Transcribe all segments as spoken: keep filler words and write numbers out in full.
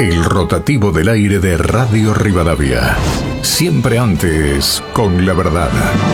El rotativo del aire de Radio Rivadavia. Siempre antes, con la verdad.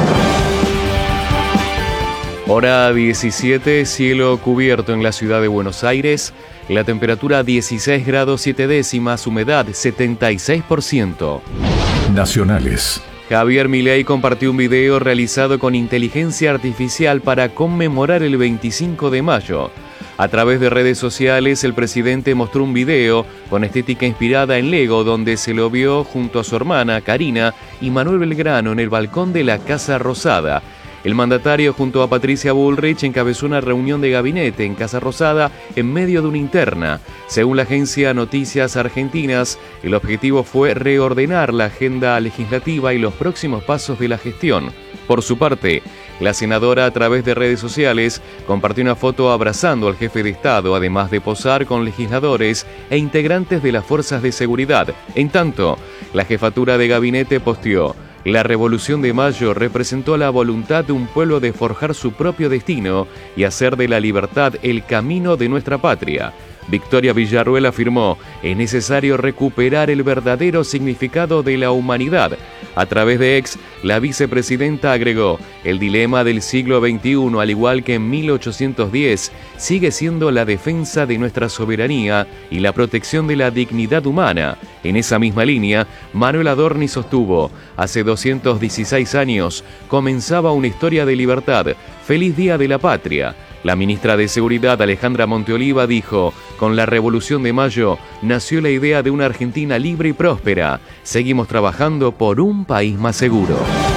Hora diecisiete, cielo cubierto en la ciudad de Buenos Aires. La temperatura dieciséis grados siete décimas, humedad setenta y seis por ciento. Nacionales. Javier Milei compartió un video realizado con inteligencia artificial para conmemorar el veinticinco de mayo. A través de redes sociales, el presidente mostró un video con estética inspirada en Lego, donde se lo vio junto a su hermana, Karina, y Manuel Belgrano en el balcón de la Casa Rosada. El mandatario, junto a Patricia Bullrich, encabezó una reunión de gabinete en Casa Rosada en medio de una interna. Según la agencia Noticias Argentinas, el objetivo fue reordenar la agenda legislativa y los próximos pasos de la gestión. Por su parte, la senadora, a través de redes sociales, compartió una foto abrazando al jefe de Estado, además de posar con legisladores e integrantes de las fuerzas de seguridad. En tanto, la jefatura de gabinete posteó: la Revolución de Mayo representó la voluntad de un pueblo de forjar su propio destino y hacer de la libertad el camino de nuestra patria. Victoria Villarruel afirmó: es necesario recuperar el verdadero significado de la humanidad. A través de X, la vicepresidenta agregó: el dilema del siglo veintiuno, al igual que en mil ochocientos diez, sigue siendo la defensa de nuestra soberanía y la protección de la dignidad humana. En esa misma línea, Manuel Adorni sostuvo: hace doscientos dieciséis años comenzaba una historia de libertad. ¡Feliz Día de la Patria! La ministra de Seguridad, Alejandra Monteoliva, dijo: con la Revolución de Mayo nació la idea de una Argentina libre y próspera. Seguimos trabajando por un país más seguro.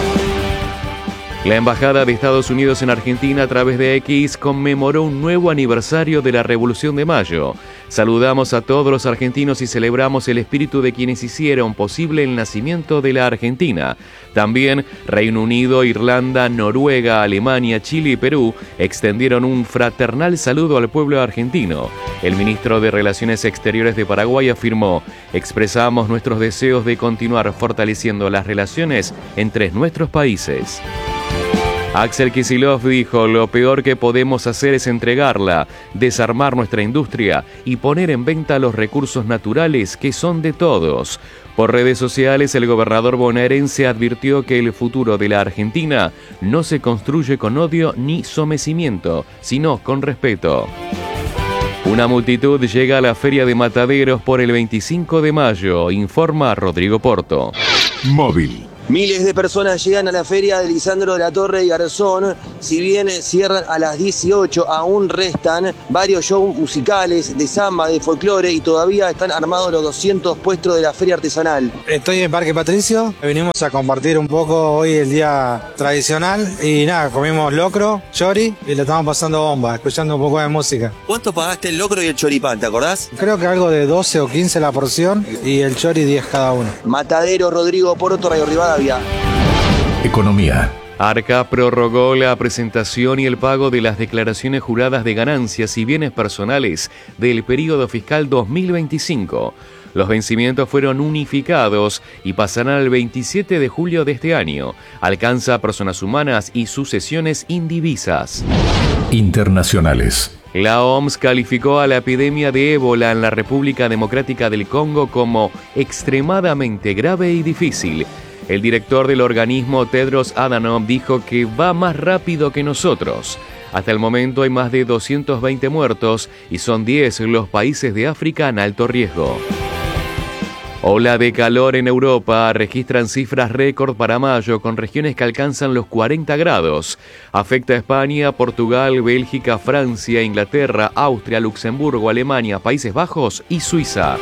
La Embajada de Estados Unidos en Argentina, a través de X, conmemoró un nuevo aniversario de la Revolución de Mayo. Saludamos a todos los argentinos y celebramos el espíritu de quienes hicieron posible el nacimiento de la Argentina. También Reino Unido, Irlanda, Noruega, Alemania, Chile y Perú extendieron un fraternal saludo al pueblo argentino. El ministro de Relaciones Exteriores de Paraguay afirmó: expresamos nuestros deseos de continuar fortaleciendo las relaciones entre nuestros países. Axel Kicillof dijo: lo peor que podemos hacer es entregarla, desarmar nuestra industria y poner en venta los recursos naturales que son de todos. Por redes sociales, el gobernador bonaerense advirtió que el futuro de la Argentina no se construye con odio ni somecimiento, sino con respeto. Una multitud llega a la Feria de Mataderos por el veinticinco de mayo, informa Rodrigo Porto. Móvil. Miles de personas llegan a la feria de Lisandro de la Torre y Garzón. Si bien cierran a las dieciocho, aún restan varios shows musicales de samba, de folclore, y todavía están armados los doscientos puestos de la feria artesanal. Estoy en Parque Patricio, venimos a compartir un poco hoy el día tradicional y nada, comimos locro, chori y le estamos pasando bomba, escuchando un poco de música. ¿Cuánto pagaste el locro y el choripán, te acordás? Creo que algo de doce o quince la porción y el chori diez cada uno. Matadero, Rodrigo Porto, Radio Rivadavia. Economía. Arca prorrogó la presentación y el pago de las declaraciones juradas de ganancias y bienes personales del período fiscal dos mil veinticinco. Los vencimientos fueron unificados y pasarán al veintisiete de julio de este año. Alcanza a personas humanas y sucesiones indivisas. Internacionales. La O M S calificó a la epidemia de ébola en la República Democrática del Congo como extremadamente grave y difícil. El director del organismo, Tedros Adhanom, dijo que va más rápido que nosotros. Hasta el momento hay más de doscientos veinte muertos y son diez los países de África en alto riesgo. Ola de calor en Europa. Registran cifras récord para mayo con regiones que alcanzan los cuarenta grados. Afecta a España, Portugal, Bélgica, Francia, Inglaterra, Austria, Luxemburgo, Alemania, Países Bajos y Suiza.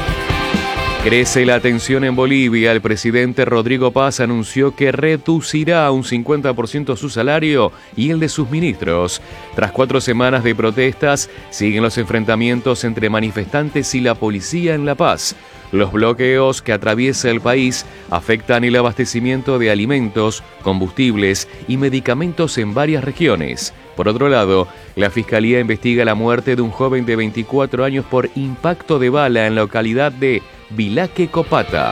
Crece la tensión en Bolivia. El presidente Rodrigo Paz anunció que reducirá un cincuenta por ciento su salario y el de sus ministros. Tras cuatro semanas de protestas, siguen los enfrentamientos entre manifestantes y la policía en La Paz. Los bloqueos que atraviesa el país afectan el abastecimiento de alimentos, combustibles y medicamentos en varias regiones. Por otro lado, la Fiscalía investiga la muerte de un joven de veinticuatro años por impacto de bala en la localidad de Vilaque Copata.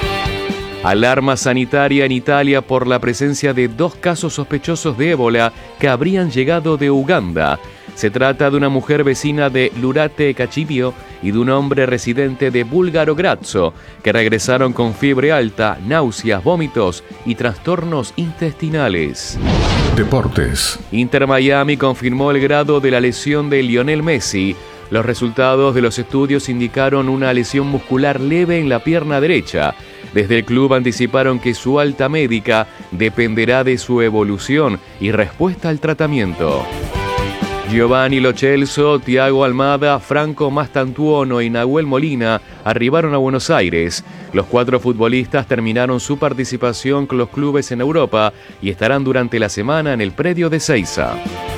Alarma sanitaria en Italia por la presencia de dos casos sospechosos de ébola que habrían llegado de Uganda. Se trata de una mujer vecina de Lurate Cachivio y de un hombre residente de Búlgaro Gradso, que regresaron con fiebre alta, náuseas, vómitos y trastornos intestinales. Deportes. Inter Miami confirmó el grado de la lesión de Lionel Messi. Los resultados de los estudios indicaron una lesión muscular leve en la pierna derecha. Desde el club anticiparon que su alta médica dependerá de su evolución y respuesta al tratamiento. Giovanni Lo Celso, Thiago Almada, Franco Mastantuono y Nahuel Molina arribaron a Buenos Aires. Los cuatro futbolistas terminaron su participación con los clubes en Europa y estarán durante la semana en el predio de Seiza.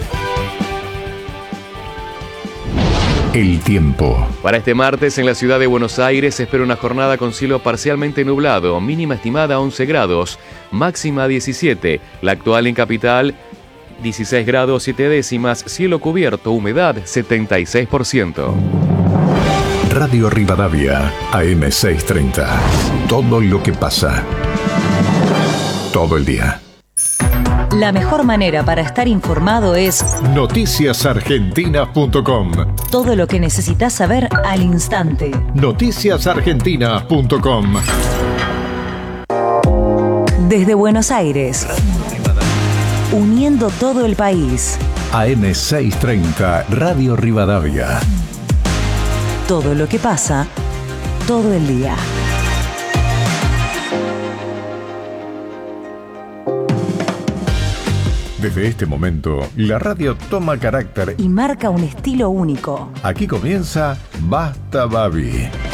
El tiempo. Para este martes en la ciudad de Buenos Aires se espera una jornada con cielo parcialmente nublado, mínima estimada once grados, máxima diecisiete. La actual en Capital, dieciséis grados siete décimas, cielo cubierto, humedad setenta y seis por ciento. Radio Rivadavia, A M seiscientos treinta. Todo lo que pasa. Todo el día. La mejor manera para estar informado es noticias argentinas punto com. Todo lo que necesitas saber al instante. noticias argentinas punto com. Desde Buenos Aires, uniendo todo el país. A M seiscientos treinta, Radio Rivadavia. Todo lo que pasa, todo el día. Desde este momento, la radio toma carácter y marca un estilo único. Aquí comienza Basta Babi.